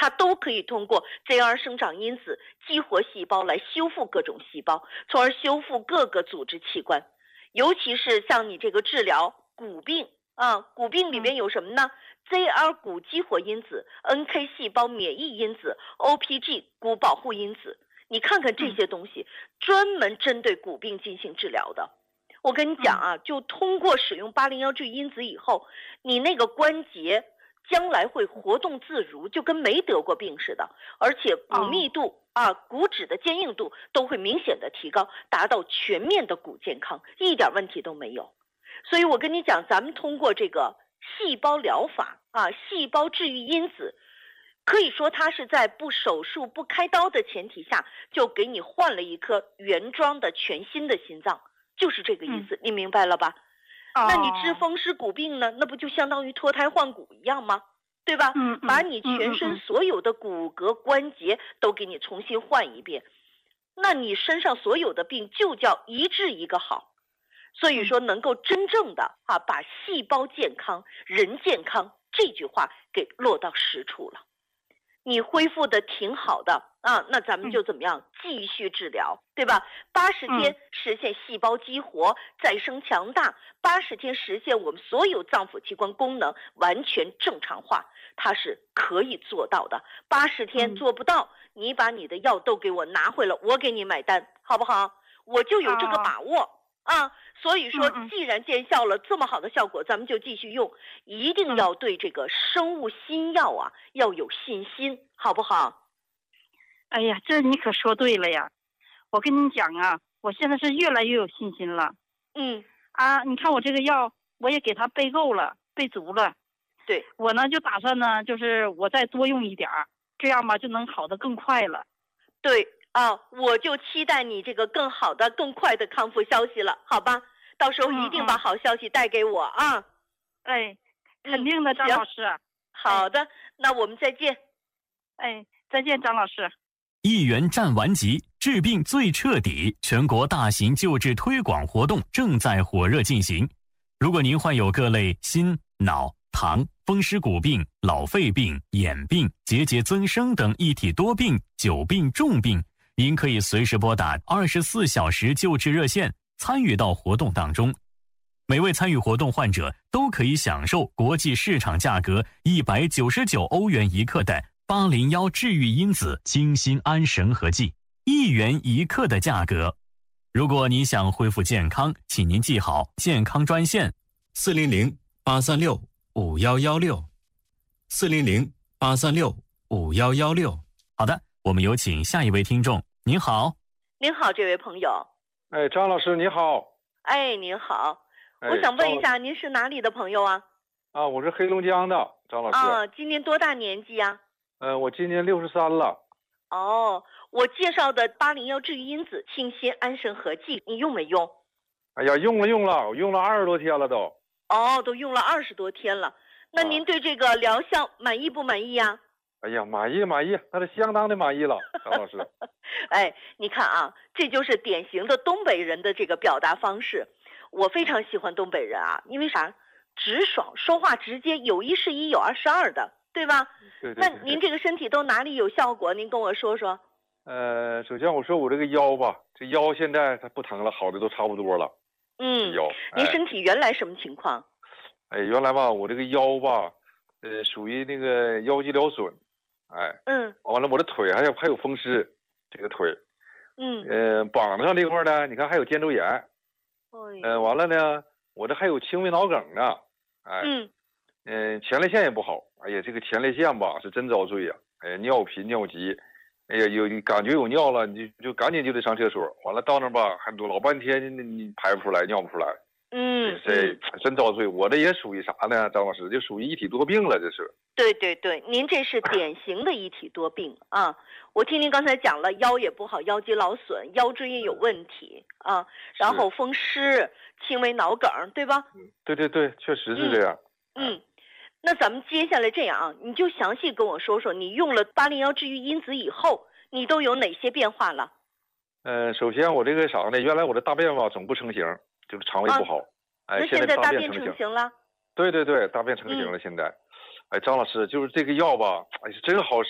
它都可以通过 JR 生长因子激活细胞来修复各种细胞，从而修复各个组织器官。尤其是像你这个治疗骨病啊，骨病里边有什么呢？JR 骨激活因子、NK 细胞免疫因子、OPG 骨保护因子，你看看这些东西，专门针对骨病进行治疗的。我跟你讲啊，就通过使用801治愈因子以后，你那个关节将来会活动自如，就跟没得过病似的，而且骨密度骨质的坚硬度都会明显的提高，达到全面的骨健康，一点问题都没有。所以我跟你讲，咱们通过这个细胞疗法细胞治愈因子，可以说它是在不手术不开刀的前提下，就给你换了一颗原装的全新的心脏，就是这个意思，你明白了吧？那你治风湿骨病呢，那不就相当于脱胎换骨一样吗？对吧？把你全身所有的骨骼关节都给你重新换一遍，那你身上所有的病就叫一治一个好。所以说能够真正的把细胞健康、人健康这句话给落到实处了。你恢复的挺好的那咱们就怎么样继续治疗，对吧？80天实现细胞激活、再生强大，80天实现我们所有脏腑器官功能完全正常化，它是可以做到的。80天做不到，你把你的药都给我拿回来，我给你买单，好不好？我就有这个把握所以说既然见效了，这么好的效果，咱们就继续用，一定要对这个生物新药要有信心，好不好？ 哎呀，这你可说对了呀！我跟你讲我现在是越来越有信心了。你看我这个药，我也给它备够了，备足了。 对， 我呢就打算呢，就是我再多用一点儿，这样吧就能好得更快了。 对我就期待你这个更好的、更快的康复消息了，好吧？到时候一定把好消息带给我哎，肯定的，张老师。 好的，那我们再见。 再见，张老师。 一元战完级，治病最彻底，全国大型救治推广活动正在火热进行。如果您患有各类心、脑、糖、风湿骨病、老肺病、眼病、结节增生等一体多病、久病重病，您可以随时拨打24小时救治热线，参与到活动当中。每位参与活动患者都可以享受国际市场价格199欧元一克的801治愈因子精心安神合剂，1元一克的价格。如果您想恢复健康，请您记好健康专线400-836-5116，400-836-5116。好的，我们有请下一位听众。您好。 您好，这位朋友。 张老师你好。 您好，我想问一下，您是哪里的朋友啊？ 我是黑龙江的张老师。 今年多大年纪呀？ 我今年63了。 我介绍的801治愈因子清心安神合剂，你用没用？ 哎呀，用了，我用了20多天了都。 都用了20多天了。那您对这个疗效满意不满意呀？ 哎呀，满意，那是相当的满意了，张老师。 你看这就是典型的东北人的这个表达方式。我非常喜欢东北人因为啥？直爽，说话直接，有一是一，有二是二的，对吧？ 对。 那您这个身体都哪里有效果？您跟我说说。 首先我说我这个腰吧，这腰现在它不疼了，好的都差不多了。腰。 您身体原来什么情况？ 原来吧，我这个腰吧，属于那个腰肌疗损。完了我的腿还有风湿，这个腿。膀子上这块呢，你看还有肩周炎。完了呢，我这还有轻微脑梗呢。前列腺也不好。这个前列腺吧是真遭罪呀。尿频尿急，感觉有尿了，你就赶紧就得上厕所。完了到那吧，还老半天你排不出来，尿不出来。这真遭罪。我这也属于啥呢？张老师，就属于一体多病了，这是。 对，您这是典型的一体多病我听您刚才讲了，腰也不好，腰肌劳损，腰椎也有问题然后风湿、轻微脑梗，对吧？ 对，确实是这样。 那咱们接下来这样你就详细跟我说说，你用了801治愈因子以后，你都有哪些变化了？ 首先我这个啥呢？原来我的大便吧总不成型，就是肠胃不好。 那现在大便成型了？ 对，大便成型了现在。张老师，就是这个药吧，是真好使。